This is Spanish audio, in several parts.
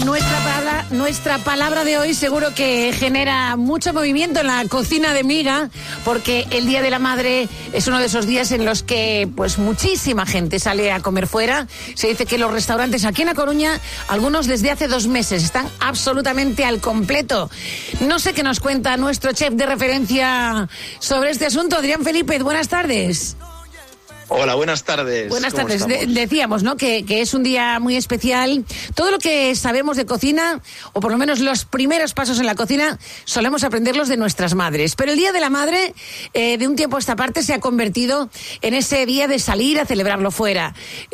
Nuestra palabra de hoy seguro que genera mucho movimiento en la cocina de Miga, porque el Día de la Madre es uno de esos días en los que pues muchísima gente sale a comer fuera. Se dice que los restaurantes aquí en A Coruña, algunos desde hace 2 meses, están absolutamente al completo. No sé qué nos cuenta nuestro chef de referencia sobre este asunto. Adrián Felipe, buenas tardes. Hola, buenas tardes. Buenas tardes. Decíamos, ¿no?, que es un día muy especial. Todo lo que sabemos de cocina, o por lo menos los primeros pasos en la cocina, solemos aprenderlos de nuestras madres. Pero el Día de la Madre, de un tiempo a esta parte, se ha convertido en ese día de salir a celebrarlo fuera.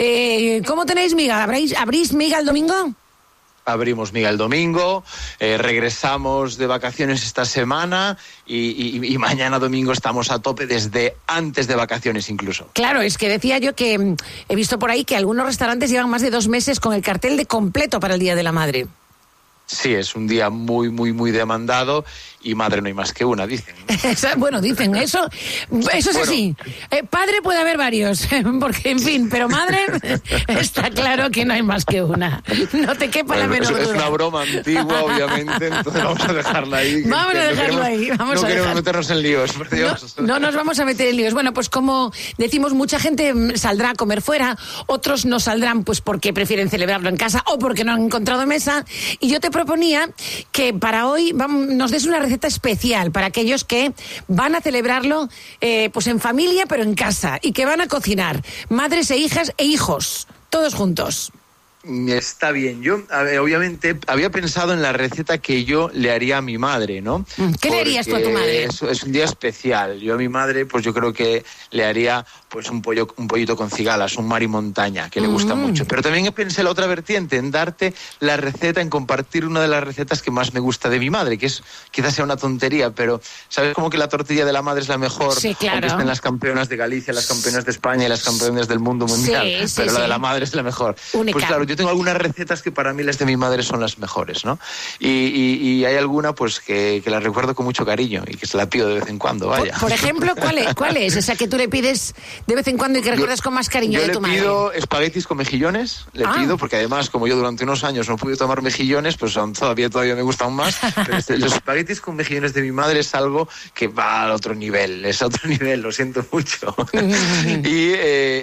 ¿Cómo tenéis miga? ¿Abrís miga el domingo? Abrimos miga el domingo, regresamos de vacaciones esta semana y mañana domingo estamos a tope desde antes de vacaciones incluso. Claro, es que decía yo que he visto por ahí que algunos restaurantes llevan más de 2 meses con el cartel de completo para el Día de la Madre. Sí, es un día muy, muy, muy demandado y madre no hay más que una, dicen, ¿no? Bueno, dicen eso es así. Padre puede haber varios, porque en fin, pero madre está claro que no hay más que una. No te quepa la menor duda. Es una broma antigua, obviamente, entonces vamos a dejarla ahí. Vamos a dejarlo ahí. No queremos meternos en líos, por Dios. No nos vamos a meter en líos. Bueno, pues como decimos, mucha gente saldrá a comer fuera, otros no saldrán pues porque prefieren celebrarlo en casa o porque no han encontrado mesa. Y yo te proponía que para hoy nos des una receta especial para aquellos que van a celebrarlo pues en familia, pero en casa, y que van a cocinar, madres e hijas e hijos, todos juntos. Está bien. Yo, obviamente, había pensado en la receta que yo le haría a mi madre, ¿no? ¿Qué le harías tú a tu madre? Es un día especial. Yo a mi madre, pues yo creo que le haría pues un pollito con cigalas, un mar y montaña, que le gusta mucho. Pero también pensé la otra vertiente, en darte la receta, en compartir una de las recetas que más me gusta de mi madre, que es, quizás sea una tontería, pero ¿sabes cómo que la tortilla de la madre es la mejor? Sí, claro. Aunque estén las campeonas de Galicia, las campeonas de España y las campeonas del mundo mundial. Sí, pero sí, la de la madre es la mejor. Única. Pues claro, yo tengo algunas recetas que para mí las de mi madre son las mejores, ¿no? Y hay alguna pues que la recuerdo con mucho cariño y que se la pido de vez en cuando, vaya. Por ejemplo, ¿cuál es? Esa que tú le pides de vez en cuando y que recuerdas con más cariño de tu madre. Yo le pido espaguetis con mejillones, pido, porque además, como yo durante unos años no pude tomar mejillones, pues todavía me gustan más. Pero los espaguetis con mejillones de mi madre es algo que va al otro nivel, lo siento mucho. Y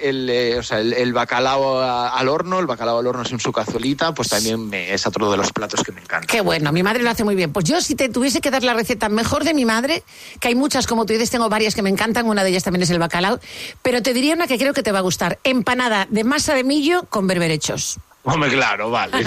el bacalao al horno, en su cazuelita, pues también es otro de los platos que me encanta. Qué bueno, mi madre lo hace muy bien. Pues yo, si te tuviese que dar la receta mejor de mi madre, que hay muchas, como tú dices, tengo varias que me encantan, una de ellas también es el bacalao, pero te diría una que creo que te va a gustar: empanada de masa de millo con berberechos. Hombre, claro, vale.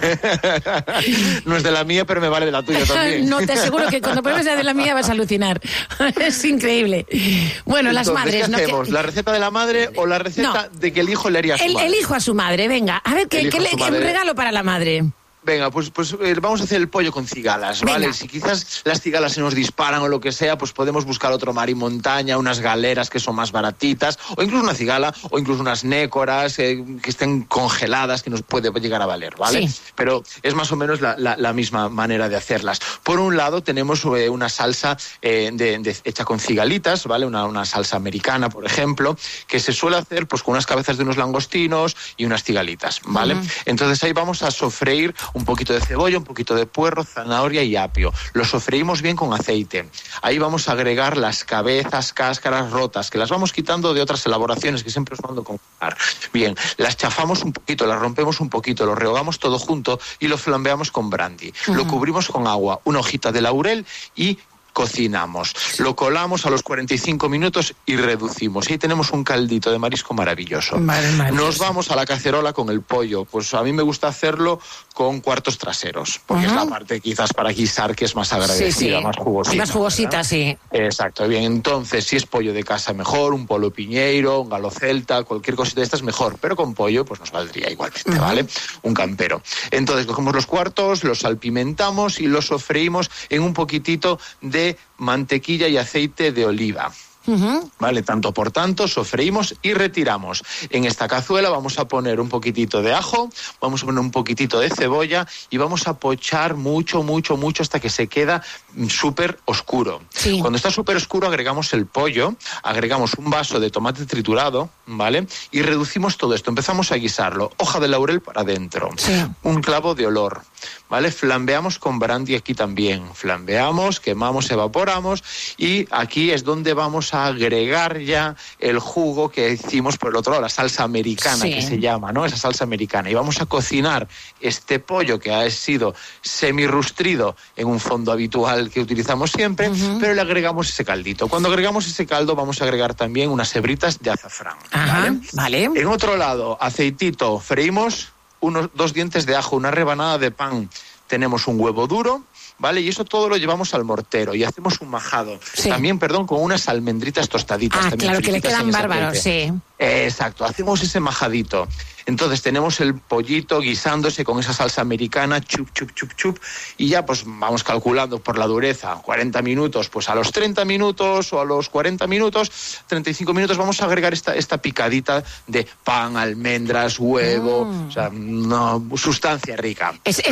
No es de la mía, pero me vale de la tuya también. No, te aseguro que cuando pruebes la de la mía vas a alucinar. Es increíble. Bueno, entonces, las madres... ¿qué hacemos? ¿La receta de la madre o la receta de que el hijo le haría a su madre? El hijo a su madre, venga. A ver, ¿qué regalo para la madre? Venga, pues vamos a hacer el pollo con cigalas, ¿vale? Si quizás las cigalas se nos disparan o lo que sea, pues podemos buscar otro mar y montaña, unas galeras que son más baratitas, o incluso una cigala, o incluso unas nécoras que estén congeladas, que nos puede llegar a valer, ¿vale? Sí. Pero es más o menos la misma manera de hacerlas. Por un lado tenemos una salsa hecha con cigalitas, ¿vale? Una salsa americana, por ejemplo, que se suele hacer pues con unas cabezas de unos langostinos y unas cigalitas, ¿vale? Entonces ahí vamos a sofreír un poquito de cebolla, un poquito de puerro, zanahoria y apio. Lo sofreímos bien con aceite. Ahí vamos a agregar las cabezas, cáscaras rotas, que las vamos quitando de otras elaboraciones que siempre os mando con. Bien, las chafamos un poquito, las rompemos un poquito, lo rehogamos todo junto y lo flambeamos con brandy. Lo cubrimos con agua, una hojita de laurel y cocinamos. Lo colamos a los 45 minutos y reducimos. Y ahí tenemos un caldito de marisco maravilloso. Nos vamos a la cacerola con el pollo. Pues a mí me gusta hacerlo con cuartos traseros, porque es la parte quizás para guisar que es más agradecida, más jugosita. Más jugosita, ¿verdad? Sí. Exacto, bien. Entonces, si es pollo de casa, mejor, un polo piñeiro, un galo celta, cualquier cosita de estas mejor, pero con pollo pues nos valdría igualmente, ¿vale? Un campero. Entonces, cogemos los cuartos, los salpimentamos y los sofreímos en un poquitito de mantequilla y aceite de oliva. Vale, tanto por tanto, sofreímos y retiramos. En esta cazuela vamos a poner un poquitito de ajo, vamos a poner un poquitito de cebolla y vamos a pochar mucho hasta que se queda súper oscuro. Sí. Cuando está súper oscuro agregamos el pollo, agregamos un vaso de tomate triturado, ¿vale? Y reducimos todo esto, empezamos a guisarlo. Hoja de laurel para adentro, un clavo de olor, ¿vale? Flambeamos con brandy aquí también. Flambeamos, quemamos, evaporamos y aquí es donde vamos a agregar ya el jugo que hicimos por el otro lado, la salsa americana que se llama, ¿no? Esa salsa americana. Y vamos a cocinar este pollo que ha sido semirrustrido en un fondo habitual que utilizamos siempre, pero le agregamos ese caldito. Cuando agregamos ese caldo vamos a agregar también unas hebritas de azafrán. ¿Vale? En otro lado, aceitito, freímos 2 dientes de ajo, una rebanada de pan, tenemos un huevo duro, ¿vale? Y eso todo lo llevamos al mortero y hacemos un majado. También, con unas almendritas tostaditas. Claro, que le quedan bárbaros, sí. Exacto, hacemos ese majadito. Entonces tenemos el pollito guisándose con esa salsa americana, chup, chup, chup, chup, y ya pues vamos calculando por la dureza, 40 minutos, pues a los 30 minutos o a los 40 minutos, 35 minutos vamos a agregar esta picadita de pan, almendras, huevo, o sea, sustancia rica.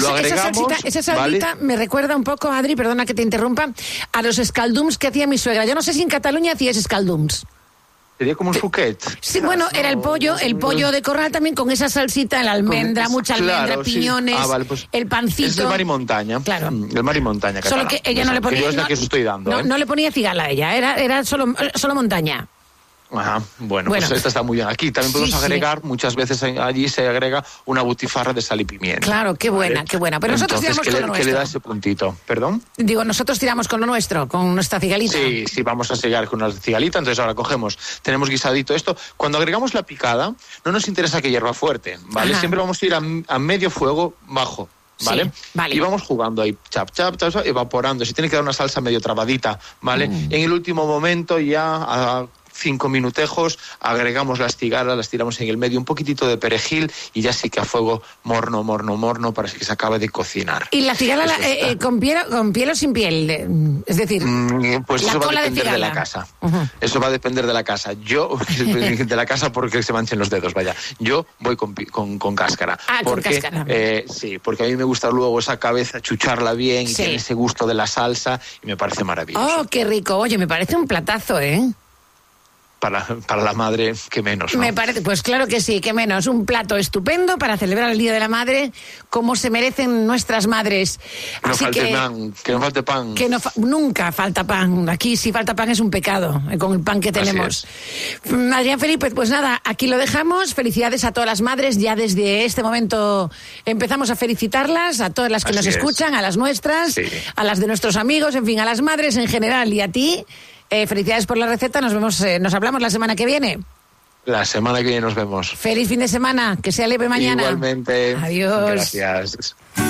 Esa salsita me recuerda un poco, Adri, perdona que te interrumpa, a los escaldums que hacía mi suegra. Yo no sé si en Cataluña hacías escaldums. Sería como un suquet. Sí, bueno, era el pollo de corral también con esa salsita, la almendra, mucha almendra, piñones, el pancito. Es el mar y montaña. Claro. El mar y montaña catalán. Solo que ella no le ponía... Yo es la que os estoy dando. No le ponía cigala a ella, era solo montaña. Ajá, bueno, pues esta está muy bien. Aquí también podemos agregar, muchas veces allí se agrega una butifarra de sal y pimienta. Claro, qué buena, ¿vale? qué buena. Pero entonces, nosotros tiramos con lo nuestro. ¿Qué le da ese puntito? ¿Perdón? Digo, nosotros tiramos con lo nuestro, con nuestra cigalita. Sí, vamos a sellar con una cigalita. Entonces ahora tenemos guisadito esto. Cuando agregamos la picada, no nos interesa que hierva fuerte, ¿vale? Ajá. Siempre vamos a ir a medio fuego bajo. ¿Vale? Sí, vale. Y vamos jugando ahí, chap, evaporando. Si tiene que dar una salsa medio trabadita, ¿vale? En el último momento ya 5 minutejos, agregamos las cigalas, las tiramos en el medio, un poquitito de perejil y ya sí que a fuego morno para que se acabe de cocinar. ¿Y la cigala con piel o sin piel? Es decir, pues eso va a depender de la casa. Eso va a depender de la casa. Yo, de la casa porque se manchen los dedos, vaya. Yo voy con cáscara. Con cáscara. Sí, porque a mí me gusta luego esa cabeza chucharla bien y tiene ese gusto de la salsa y me parece maravilloso. ¡Oh, qué rico! Oye, me parece un platazo, ¿eh? Para la madre, qué menos, ¿no? Me parece, pues claro que sí, qué menos. Un plato estupendo para celebrar el Día de la Madre, como se merecen nuestras madres. Que no falte pan. Nunca falta pan. Aquí si falta pan es un pecado, con el pan que tenemos. Adrián Felipe, pues nada, aquí lo dejamos. Felicidades a todas las madres. Ya desde este momento empezamos a felicitarlas, a todas las que nos escuchan, a las nuestras, a las de nuestros amigos, en fin, a las madres en general y a ti. Felicidades por la receta, nos hablamos la semana que viene. La semana que viene nos vemos. Feliz fin de semana, que sea leve mañana. Igualmente. Adiós. Gracias.